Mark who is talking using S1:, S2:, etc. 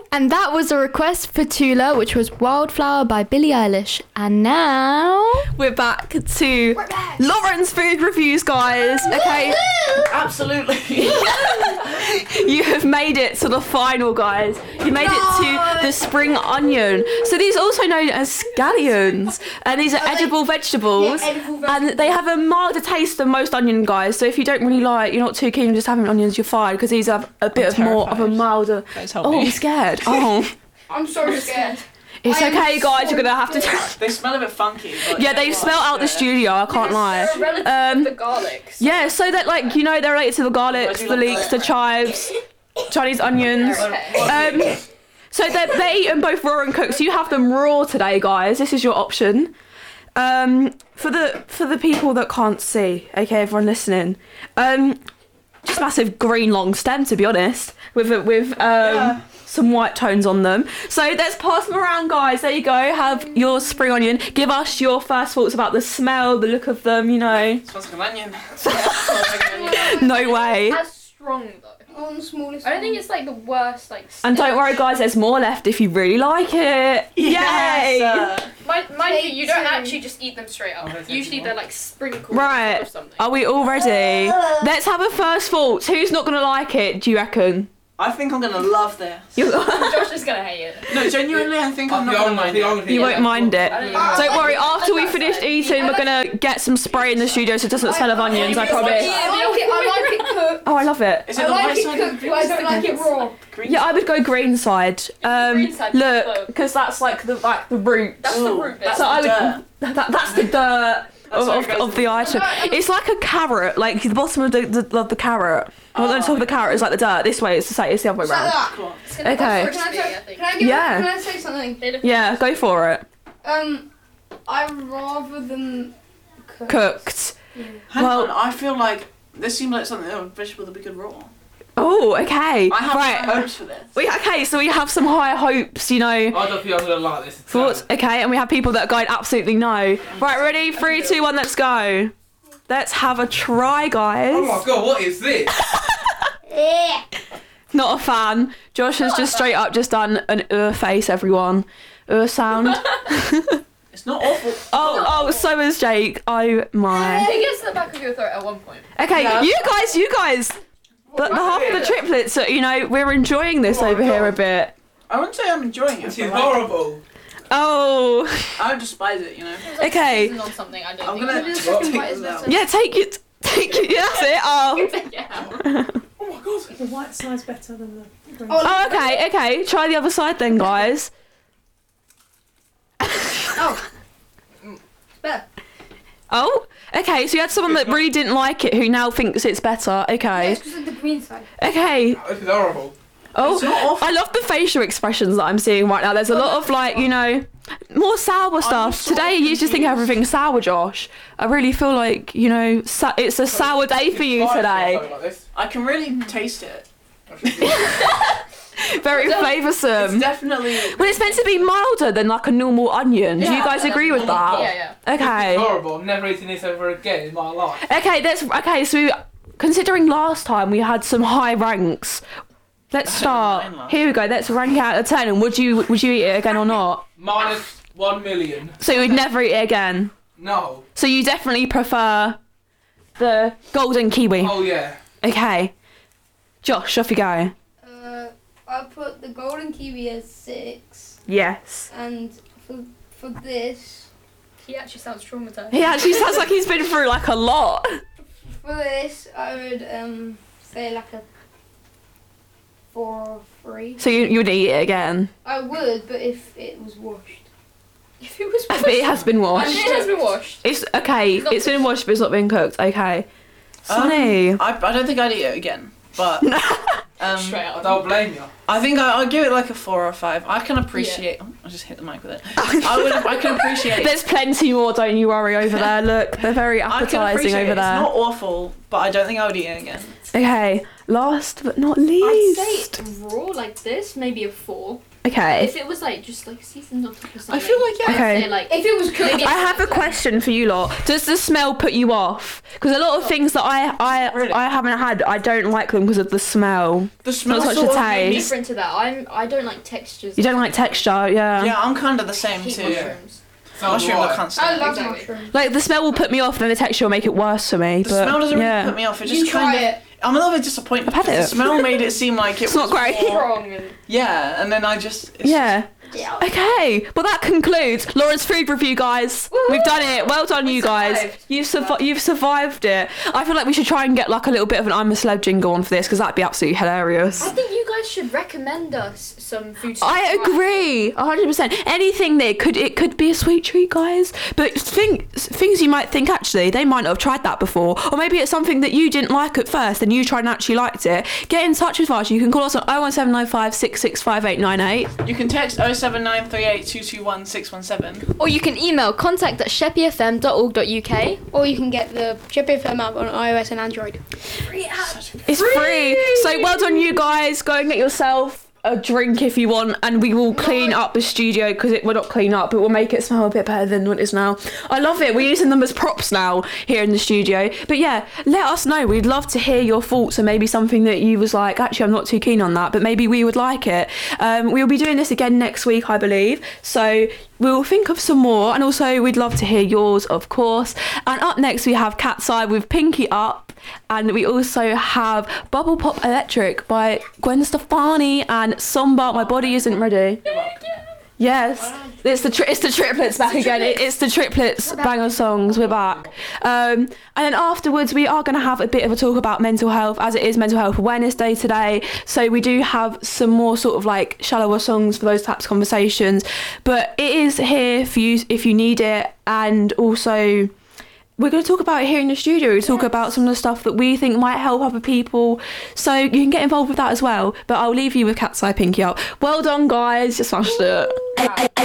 S1: And that was a request for Tula, which was Wildflower by Billie Eilish. And now
S2: we're back to Lauren's food reviews, guys. Okay.
S3: Absolutely.
S2: You have made it to the final, guys. You made it to the spring onion. So these are also known as scallions. And these are edible vegetables. And they have a milder taste than most onion, guys. So if you don't really you're not too keen on just having onions, you're fine. Because these have a bit more of a milder... Oh, I'm scared. Oh.
S4: I'm so scared.
S2: It's okay, guys. You're gonna have to.
S3: They smell a bit funky.
S2: Yeah, they smell out the studio. I can't lie.
S4: They're relative to the garlics.
S2: Yeah, so that they're related to the garlics, the leeks, the chives, Chinese onions. So they're eaten both raw and cooked. So you have them raw today, guys. This is your option. For the people that can't see, okay, everyone listening, just massive green long stem, to be honest, with some white tones on them. So let's pass them around, guys. There you go. Have your spring onion. Give us your first thoughts about the smell, the look of them.
S3: It smells like an onion.
S2: No way.
S4: That's strong though.
S5: On the smallest.
S4: I don't think it's the worst
S2: And don't worry, guys. There's more left if you really like it.
S3: Yes.
S2: Yay!
S4: Mind you, you don't actually just eat them straight up. Usually they're sprinkled
S2: Right.
S4: or something.
S2: Are we all ready? Let's have a first thoughts. Who's not gonna like it? Do you reckon?
S3: I think I'm gonna love this.
S4: Josh is gonna hate it.
S3: No, genuinely, I think I'm not gonna mind it.
S2: You won't mind it. Don't worry. After we
S4: That's
S2: finish eating, we're gonna get some spray in the studio so it doesn't smell of onions. I promise.
S5: I like it cooked.
S2: Oh, I love it.
S3: Is it
S5: I
S3: the
S5: like
S3: white
S5: it
S3: side?
S5: cooked, but I don't like it raw.
S3: Green
S2: Yeah, I would go green side.
S4: green side,
S2: Look, because that's the root.
S4: That's the root bit.
S3: That's
S2: So I
S3: the
S2: would.
S3: dirt.
S2: That's the dirt
S3: what goes
S2: of the item. It's like a carrot, like the bottom of the carrot. Well, the top of the carrot is like the dirt. This way, it's the other way around.
S3: Cool.
S4: It's gonna
S2: Okay.
S4: go crispy, I think.
S2: Yeah.
S5: Can I say something?
S2: Yeah, go for it.
S5: I'd rather them
S2: Cooked.
S3: Hang
S2: Well-
S3: on, I feel like this seems like something a vegetable that we could raw.
S2: Oh, okay.
S3: I have
S2: right.
S3: high hopes for this.
S2: So we have some higher hopes,
S6: I don't think I'm gonna like this.
S2: Thoughts? Okay, and we have people that are going absolutely no. Right, ready? 3, 2, 1, let's go. Let's have a try, guys.
S6: Oh my god, what is this?
S2: Not a fan. Josh has just straight up just done an face, everyone. Sound.
S3: It's not awful.
S2: Oh, so is Jake. Oh my.
S4: It gets to the back of your throat at one point.
S2: Okay,
S3: Yeah.
S2: you guys. The half of the triplets, we're enjoying this
S6: Oh my
S2: over here
S6: God.
S2: a bit.
S3: I wouldn't say I'm enjoying it.
S6: This
S3: but
S6: is
S3: like,
S6: horrible.
S2: Oh.
S3: I would despise it,
S2: Okay.
S4: On something, I don't
S3: I'm
S4: think
S3: gonna
S4: it's
S3: take this out.
S2: Yeah, take it. Yeah, that's it. Oh.
S6: Oh my god.
S7: The white side's better than the green.
S2: Oh, okay. Try the other side then, guys.
S5: better.
S2: Oh, okay. So you had someone that really didn't like it who now thinks it's better. Okay.
S5: It's because of the green side.
S2: Okay.
S6: This is horrible.
S3: It's not
S2: Oh,
S3: awful.
S2: I love the facial expressions that I'm seeing right now. There's a lot of more sour stuff.
S3: sort of
S2: Today you just think
S3: confused.
S2: everything's sour, Josh. I really feel like, it's a sour day for you today.
S6: Like this.
S3: I can really taste it.
S2: Very
S3: It's
S2: flavoursome.
S3: definitely.
S2: Well, it's meant to be milder than like a normal onion. Do you guys agree with that?
S4: Yeah.
S6: This
S2: Okay.
S6: is horrible. I'm never eating this ever again in my life.
S2: Okay. So considering last time we had some high ranks, let's start. Here we go. Let's rank it out of 10. And would you eat it again or not?
S6: Minus 1 million.
S2: So you would never eat it again.
S6: No.
S2: So you definitely prefer the golden kiwi.
S6: Oh yeah.
S2: Okay. Josh, off you go.
S5: I put the golden kiwi as 6,
S2: Yes.
S5: and for this,
S4: He actually sounds traumatized.
S2: He actually sounds like he's been through like a lot.
S5: I would say like a 4 or 3.
S2: So you would eat it again.
S5: I would, but if it was washed.
S4: If it was
S2: But it has been
S4: I
S2: washed.
S4: mean, it has been washed.
S2: It's okay.
S4: not
S2: It's been washed, but it's not been cooked. Okay. Sunny.
S3: I don't think I'd eat it again. But
S4: Straight
S6: I
S4: up.
S6: don't blame you.
S3: I think I'd give it like a 4 or 5. I can appreciate. Oh, I just hit the mic with it. I can appreciate.
S2: There's plenty more. Don't you worry over there. Look, they're very
S3: I can
S2: appetising
S3: appreciate
S2: over
S3: it.
S2: there.
S3: It's not awful, but I don't think I would eat it again.
S2: Okay. Last but not
S4: I'd
S2: least.
S4: say raw like this, maybe a 4.
S2: Okay.
S4: If it was like just like seasoned on top of something.
S3: I feel like, yeah.
S2: Okay.
S4: I'd say, like,
S5: If it was cooked,
S2: I have a question for you lot. Does the smell put you off? Because a lot of things that
S3: Really?
S2: I haven't had, I don't like them because of the smell.
S3: The smell
S2: Not such
S3: sort
S2: a
S3: of made me-
S2: taste.
S4: different to that. I don't like textures.
S2: You don't like texture, yeah.
S3: Yeah, I'm kind of the same
S4: Hate
S3: too.
S4: mushrooms.
S3: Mushroom I can't
S5: I
S3: stand.
S5: love
S4: Exactly.
S5: mushrooms.
S2: Like the smell will put me off, and the texture will make it worse for me.
S3: The
S2: but,
S3: smell doesn't
S2: yeah.
S3: really put me off. It
S5: You
S3: just
S5: try
S3: kind of.
S5: it.
S3: I'm a little bit disappointed.
S2: I've had
S3: because
S2: it.
S3: The smell made it seem like
S2: It's
S3: was
S2: not great.
S3: more-
S4: Strong and
S3: Yeah, and then I just. It's
S2: Yeah.
S5: Yeah.
S2: Okay, well that concludes Lauren's food review, guys. We've done it. Well done, you guys.
S4: survived.
S2: You've survived it. I feel like we should try and get like a little bit of an I'm a Celeb jingle on for this because that'd be absolutely hilarious.
S4: I think you guys should recommend us some food.
S2: I agree, 100%. Anything that it could be a sweet treat, guys. But things you might think actually they might not have tried that before, or maybe it's something that you didn't like at first and you tried and actually liked it. Get in touch with us. You can call us on 01795 665898.
S3: You can text 07938221617.
S1: Or you can email contact@sheppyfm.org.uk.
S5: Or you can get the Sheppy FM app on iOS and Android.
S2: It's free. So well done, you guys. Go and get yourself a drink if you want, and we will clean up the studio because we're not clean up, but we'll make it smell a bit better than what it is now. I love it. We're using them as props now here in the studio. But yeah, let us know. We'd love to hear your thoughts, and maybe something that you was like, actually, I'm not too keen on that, but maybe we would like it. We'll be doing this again next week, I believe. So we'll think of some more, and also we'd love to hear yours, of course. And up next we have Cat's Eye with Pinky Up. And we also have Bubble Pop Electric by Gwen Stefani and Somba, My Body Isn't Ready. Yes, it's the triplets back again. It's the triplets banger songs. We're back. And then afterwards we are going to have a bit of a talk about mental health, as it is Mental Health Awareness Day today. So we do have some more sort of like shallower songs for those types of conversations. But it is here for you if you need it. And also, we're going to talk about it here in the studio. We talk about some of the stuff that we think might help other people. So you can get involved with that as well. But I'll leave you with Cat's Eye, Pinky Up. Well done, guys. You smashed it.